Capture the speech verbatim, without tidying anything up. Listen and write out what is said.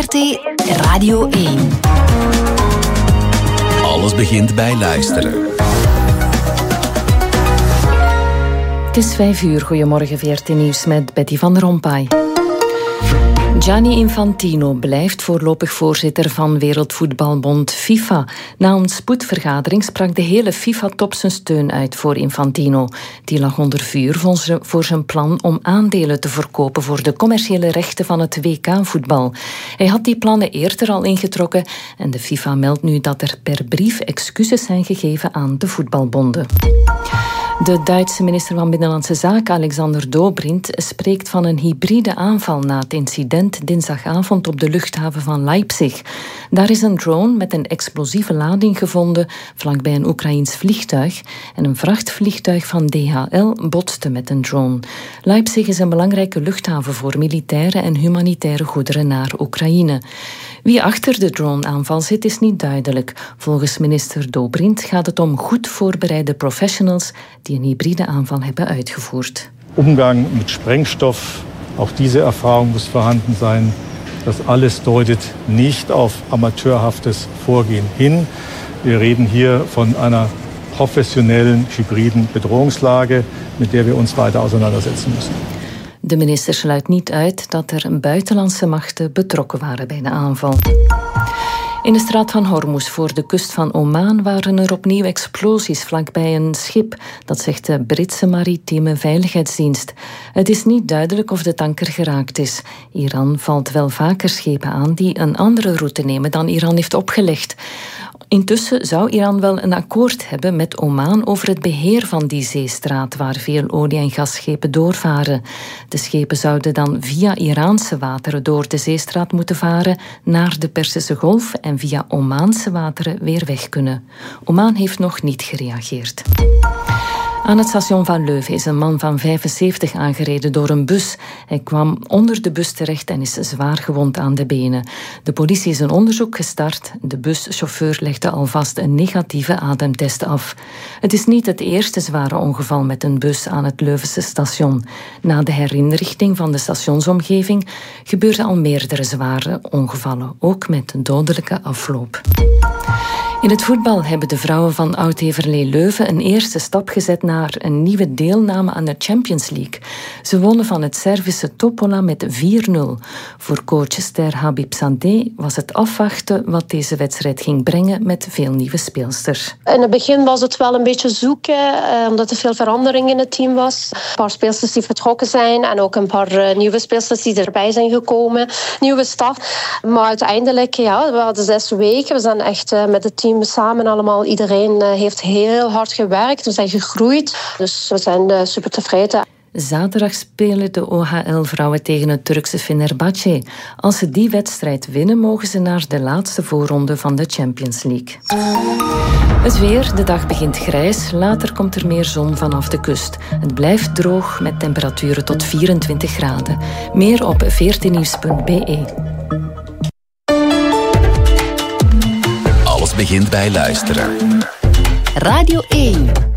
V R T Radio één. Alles begint bij luisteren. Het is vijf uur. Goedemorgen, V R T Nieuws met Betty van der Rompuy. Gianni Infantino blijft voorlopig voorzitter van Wereldvoetbalbond FIFA. Na een spoedvergadering sprak de hele FIFA-top zijn steun uit voor Infantino. Die lag onder vuur voor zijn plan om aandelen te verkopen voor de commerciële rechten van het W K-voetbal. Hij had die plannen eerder al ingetrokken en de FIFA meldt nu dat er per brief excuses zijn gegeven aan de voetbalbonden. De Duitse minister van Binnenlandse Zaken, Alexander Dobrindt, spreekt van een hybride aanval na het incident dinsdagavond op de luchthaven van Leipzig. Daar is een drone met een explosieve lading gevonden vlakbij een Oekraïens vliegtuig en een vrachtvliegtuig van D H L botste met een drone. Leipzig is een belangrijke luchthaven voor militaire en humanitaire goederen naar Oekraïne. Wie achter de droneaanval zit is niet duidelijk. Volgens minister Dobrindt gaat het om goed voorbereide professionals die een hybride aanval hebben uitgevoerd. Umgang met Sprengstoff, ook diese Erfahrung muss vorhanden sein. Das alles deutet nicht auf amateurhaftes Vorgehen hin. Wir reden hier von einer professionellen hybriden Bedrohungslage, mit der wir uns weiter auseinandersetzen müssen. De minister sluit niet uit dat er buitenlandse machten betrokken waren bij de aanval. In de straat van Hormuz voor de kust van Oman waren er opnieuw explosies vlakbij een schip. Dat zegt de Britse maritieme veiligheidsdienst. Het is niet duidelijk of de tanker geraakt is. Iran valt wel vaker schepen aan die een andere route nemen dan Iran heeft opgelegd. Intussen zou Iran wel een akkoord hebben met Oman over het beheer van die zeestraat waar veel olie- en gasschepen doorvaren. De schepen zouden dan via Iraanse wateren door de zeestraat moeten varen naar de Perzische Golf en via Omaanse wateren weer weg kunnen. Oman heeft nog niet gereageerd. Aan het station van Leuven is een man van vijfenzeventig aangereden door een bus. Hij kwam onder de bus terecht en is zwaar gewond aan de benen. De politie is een onderzoek gestart. De buschauffeur legde alvast een negatieve ademtest af. Het is niet het eerste zware ongeval met een bus aan het Leuvense station. Na de herinrichting van de stationsomgeving gebeurden al meerdere zware ongevallen, ook met dodelijke afloop. In het voetbal hebben de vrouwen van Oud-Heverlee Leuven een eerste stap gezet naar een nieuwe deelname aan de Champions League. Ze wonnen van het Servische Topola met vier nul. Voor coach Ster Habib Sandé was het afwachten wat deze wedstrijd ging brengen met veel nieuwe speelsters. In het begin was het wel een beetje zoeken, omdat er veel verandering in het team was. Een paar speelsters die vertrokken zijn en ook een paar nieuwe speelsters die erbij zijn gekomen. Nieuwe staf. Maar uiteindelijk, ja, we hadden zes weken. We zijn echt met het team samen allemaal, iedereen heeft heel hard gewerkt. We zijn gegroeid, dus we zijn super tevreden. Zaterdag spelen de O H L-vrouwen tegen het Turkse Fenerbahce. Als ze die wedstrijd winnen, mogen ze naar de laatste voorronde van de Champions League. Het weer, de dag begint grijs. Later komt er meer zon vanaf de kust. Het blijft droog met temperaturen tot vierentwintig graden. Meer op v r t nieuws punt b e. Alles begint bij luisteren. Radio één.